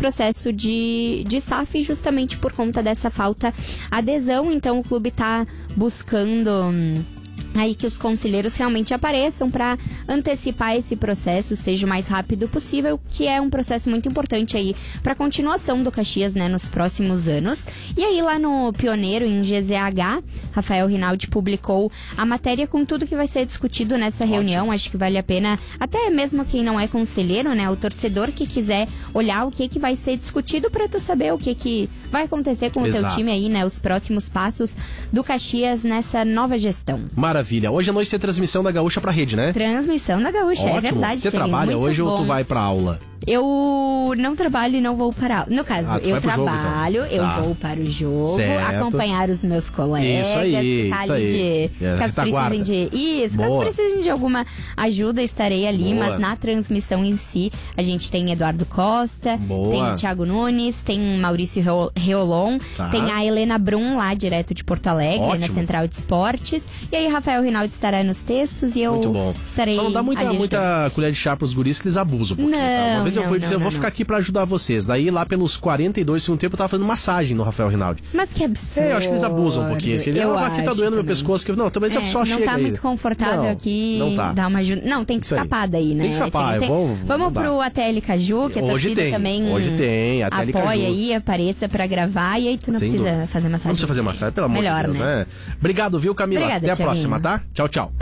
processo de SAF, justamente por conta dessa falta adesão. Então o clube está buscando aí que os conselheiros realmente apareçam para antecipar esse processo, seja o mais rápido possível, que é um processo muito importante aí para a continuação do Caxias, né, nos próximos anos. E aí lá no Pioneiro, em GZH, Rafael Rinaldi publicou a matéria com tudo que vai ser discutido nessa reunião. Acho que vale a pena, até mesmo quem não é conselheiro, né, o torcedor que quiser olhar o que vai ser discutido para tu saber o que vai acontecer com o teu time aí, né, os próximos passos do Caxias nessa nova gestão. Maravilha. Hoje à noite tem transmissão da Gaúcha pra rede, né? Transmissão da Gaúcha, ótimo. É verdade. Você trabalha hoje ou tu vai pra aula? Eu não trabalho e não vou para... No caso, eu trabalho, jogo, então. Eu vou para o jogo, acompanhar os meus colegas, isso aí, ficar isso ali aí. Caso precisem de... Isso, caso precisem de alguma ajuda, estarei ali. Boa. Mas na transmissão em si, a gente tem Eduardo Costa, tem o Thiago Nunes, tem Maurício Reolon, tem a Helena Brum, lá direto de Porto Alegre, na Central de Esportes. E aí, Rafael Rinaldi estará nos textos e eu estarei... Só não dá muita colher de chá pros guris que eles abusam um pouquinho, tá? Eu vou ficar aqui pra ajudar vocês. Daí lá pelos 42 segundo tempo eu tava fazendo massagem no Rafael Rinaldi. Mas que absurdo. Eu acho que eles abusam um pouquinho. Aqui tá doendo meu pescoço. Não, também só chega. Não tá muito confortável aqui. Não tá. Dar uma ajuda. Não, tem que escapar daí, né? Tem que escapar. Vamos pro ATL Caju, que a torcida também hoje tem. ATL Caju. Apoia aí, apareça pra gravar. E aí tu não precisa fazer massagem. Não precisa fazer massagem, pelo amor de Deus, né? Obrigado, viu, Camila? Obrigada, até a próxima, tá? Tchau, tchau.